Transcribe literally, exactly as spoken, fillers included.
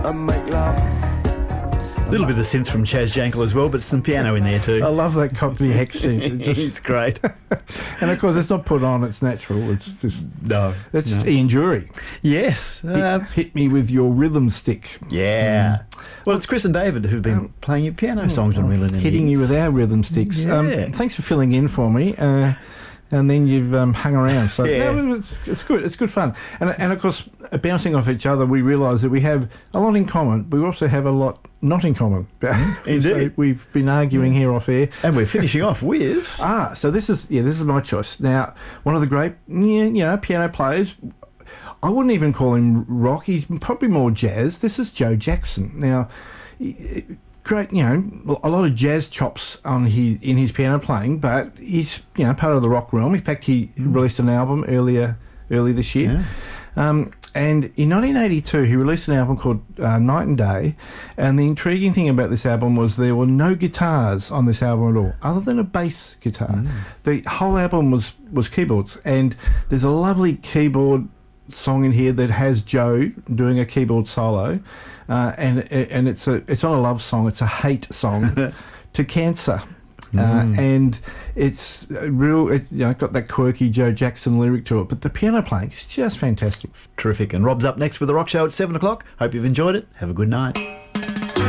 and make love. A little bit of synth from Chaz Jankel as well, but some piano in there too. I love that Cockney accent. It just, it's great. And of course, it's not put on; it's natural. It's just no. It's no. Ian Dury. Yes. Uh, hit, hit me with your rhythm stick. Yeah. Mm. Well, it's Chris and David who've been um, playing your piano songs on Reeling In. Hitting you with our rhythm sticks. Yeah. Um, thanks for filling in for me. Uh, and then you've um, hung around. So yeah. no, it's, it's good. It's good fun. And and of course, bouncing off each other, we realise that we have a lot in common. But we also have a lot not in common. Indeed. So we've been arguing here off air, and we're finishing off with ah. So this is yeah, this is my choice. Now, one of the great yeah, you know piano players. I wouldn't even call him rock. He's probably more jazz. This is Joe Jackson. Now. Great, you know, a lot of jazz chops on his in his piano playing, but he's you know part of the rock realm. In fact, he mm. released an album earlier early this year, yeah. um, and in nineteen eighty-two he released an album called uh, Night and Day. And the intriguing thing about this album was there were no guitars on this album at all, other than a bass guitar. Mm. The whole album was was keyboards, and there's a lovely keyboard song in here that has Joe doing a keyboard solo, uh, and and it's a it's not a love song, it's a hate song to cancer, mm. uh, and it's a real it, you know got that quirky Joe Jackson lyric to it, but the piano playing is just fantastic. Terrific. And Rob's up next with the Rock Show at seven o'clock. Hope you've enjoyed it. Have a good night.